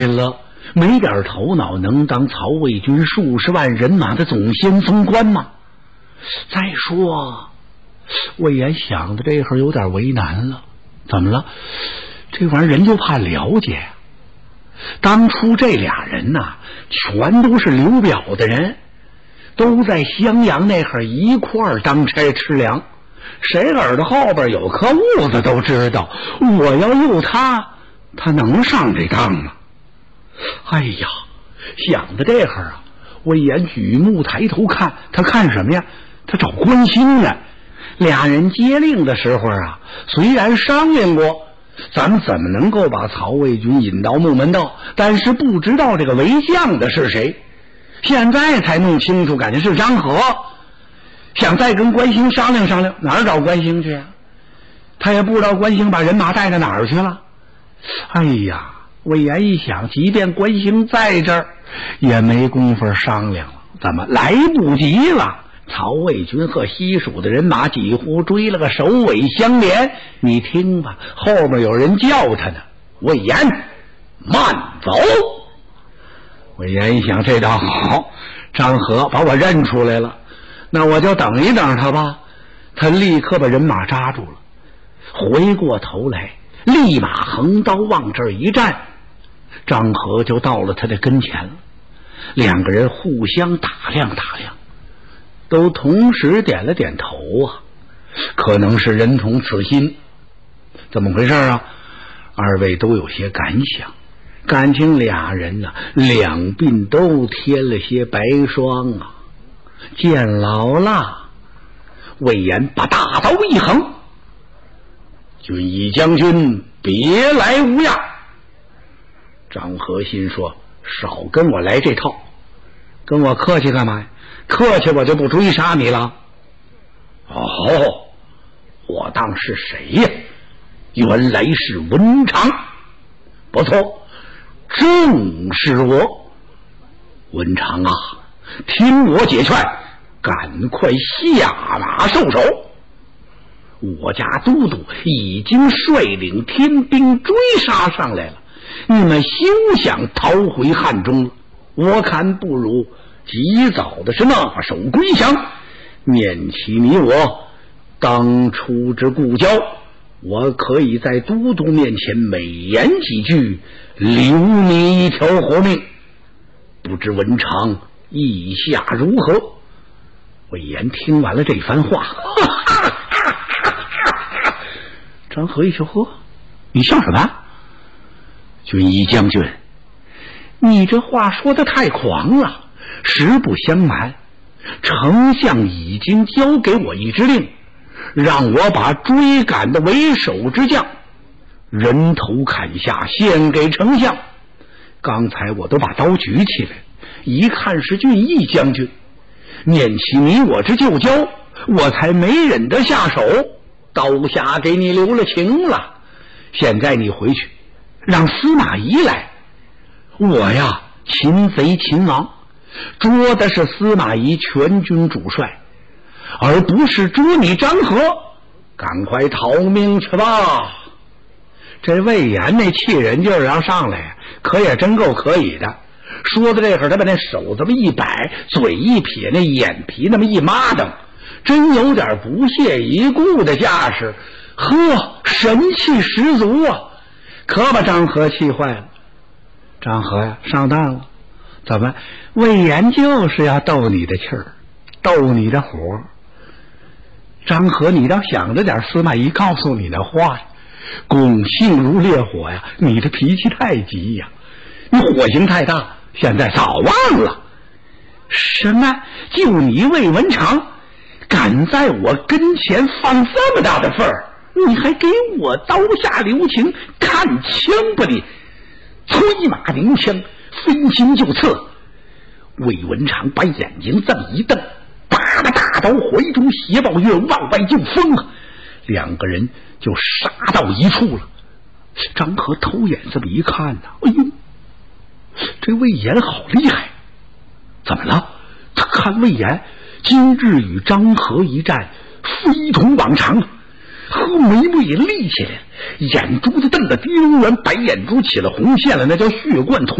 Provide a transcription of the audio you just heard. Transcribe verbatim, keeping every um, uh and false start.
了，没点头脑能当曹魏军数十万人马的总先锋官吗？再说魏延想的这会儿有点为难了，怎么了？这玩意儿人就怕了解呀、啊。当初这俩人呐、啊，全都是刘表的人，都在襄阳那会儿一块儿当差吃粮，谁耳朵后边有颗痦子都知道，我要诱他，他能上这当吗？哎呀，想到这会儿啊，魏延举目抬头看，他看什么呀？他找关兴呢。俩人接令的时候啊，虽然商量过咱们怎么能够把曹魏军引到木门道，但是不知道这个为将的是谁，现在才弄清楚，感觉是张合。想再跟关兴商量商量，哪儿找关兴去啊？他也不知道关兴把人马带到哪儿去了。哎呀，魏延一想，即便关兴在这儿也没工夫商量了，怎么来不及了？曹魏军和西蜀的人马几乎追了个首尾相连。你听吧，后面有人叫他呢，魏延慢走。魏延一想，这倒好，张合把我认出来了，那我就等一等他吧。他立刻把人马扎住了，回过头来立马横刀往这儿一站，张合就到了他的跟前了。两个人互相打量打量，都同时点了点头啊，可能是人同此心。怎么回事啊？二位都有些感想，感情俩人呢、啊，两鬓都添了些白霜啊。见老了，魏延把大刀一横，军议将军别来无恙。张合心说，少跟我来这套，跟我客气干嘛呀？客气我就不追杀你了。哦，我当是谁呀？原来是文长。不错，正是我。文长啊，听我解劝，赶快下马受首。我家都督已经率领天兵追杀上来了，你们休想逃回汉中了。我看不如及早的是纳首归降，念起你我当初之故交，我可以在都督面前美言几句，留你一条活命。不知文长意下如何？魏延听完了这番话，张合一说，呵，你笑什么？军医将军，你这话说得太狂了。实不相瞒，丞相已经交给我一支令，让我把追赶的为首之将人头砍下，献给丞相。刚才我都把刀举起来，一看是俊义将军，念起你我之旧交，我才没忍得下手，刀下给你留了情了。现在你回去让司马懿来，我呀擒贼擒王，捉的是司马懿全军主帅，而不是捉你张合。赶快逃命去吧。这魏延那气人劲儿要上来，可也真够可以的。说到这会儿，他把那手这么一摆，嘴一撇，那眼皮那么一抹瞪，真有点不屑一顾的架势。呵，神气十足啊，可把张合气坏了。张合呀，上当了。怎么？魏延就是要逗你的气儿，逗你的火。张合，你倒想着点司马懿告诉你的话呀！拱性如烈火呀，你的脾气太急呀，你火性太大，现在早忘了。什么？就你魏文长，敢在我跟前放这么大的份儿，你还给我刀下留情，看枪吧你！催马鸣枪，飞行就刺。魏文长把眼睛这么一瞪，啪的大刀怀中斜抱月，往外就锋啊！两个人就杀到一处了。张合偷眼这么一看呢，哎呦，这魏延好厉害！怎么了？他看魏延今日与张合一战，非同往常。呵， 哥眉目也立起来了，眼珠子瞪得狄龙元白眼珠起了红线了，那叫血贯瞳